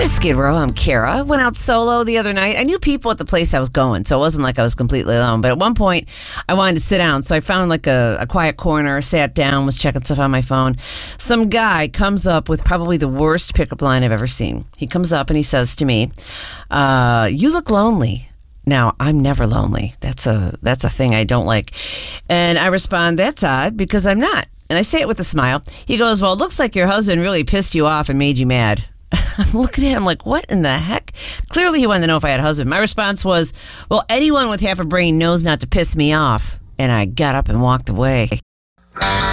Welcome to Skid Row. I'm Kara. Went out solo the other night. I knew people at the place I was going, so it wasn't like I was completely alone. But at one point, I wanted to sit down, so I found like a quiet corner, sat down, was checking stuff on my phone. Some guy comes up with probably the worst pickup line I've ever seen. He comes up and he says to me, "You look lonely." Now, I'm never lonely. That's a thing I don't like. And I respond, "That's odd, because I'm not." And I say it with a smile. He goes, "Well, it looks like your husband really pissed you off and made you mad." I'm looking at him like, what in the heck? Clearly he wanted to know if I had a husband. My response was, "Well, anyone with half a brain knows not to piss me off." And I got up and walked away.